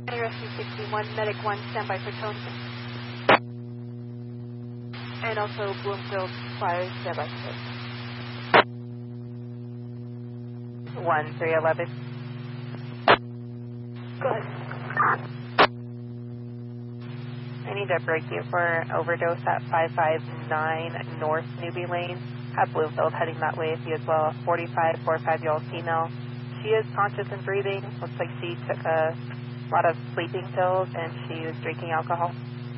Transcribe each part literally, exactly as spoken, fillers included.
Rescue sixty-one, Medic one, standby for tone. And also Bloomfield Fire, standby for one three eleven. Go ahead. I need to break you for overdose at five five nine North Newbie Lane. Have Bloomfield heading that way with you as well. forty-five forty-five year old female. She is conscious and breathing. Looks like she took a lot of sleeping pills and she was drinking alcohol.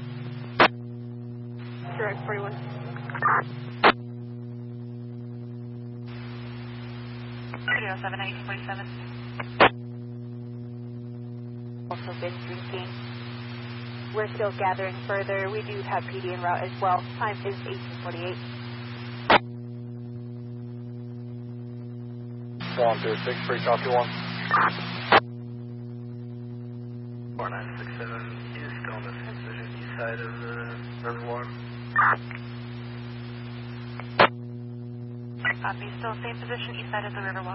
Direct forty-one. three oh seven, eight forty-seven. Also been drinking. We're still gathering further. We do have P D en route as well. Time is eighteen forty-eight. one two six, free copy one. four nine six seven, he is still in the same position, east side of the Riverwalk. Copy, still same position, east side of the Riverwalk.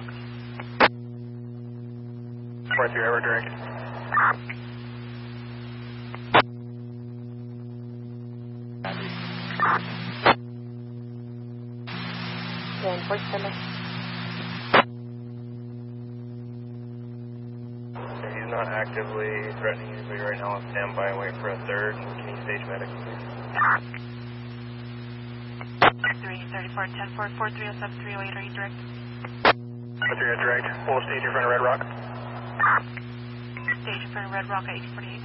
four three, ever direct. one forty-seven. He's not actively threatening anybody right now on standby and waiting for a third. Can you stage medic, please? three thirty-four, ten four, four three oh seven, three oh eight, are you direct? four three, direct. Full stage in front of Red Rock. Stage in front of Red Rock at eight forty-eight.